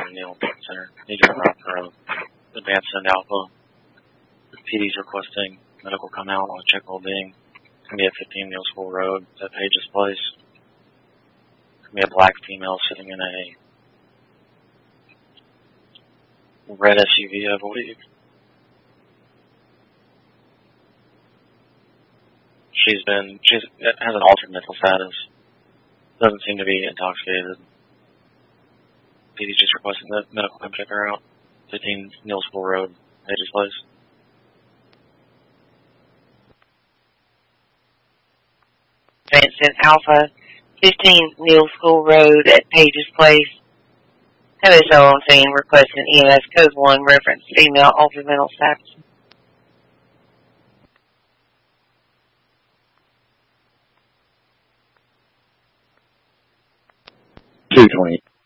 Neal Center. Need to come out for advanced send alpha. The PD's requesting medical come out on check well-being. It's going to be at 15 Neal School Road at Page's Place. It's going to be a black female sitting in a red SUV, I believe. She has an altered mental status. Doesn't seem to be intoxicated. PD's just requesting that medical come check her out. 15 Neal School Road, Page's Place. Vincent Alpha, 15 Neal School Road at Page's Place. MSO on scene requesting EMS Code 1 reference female altered mental status. 220.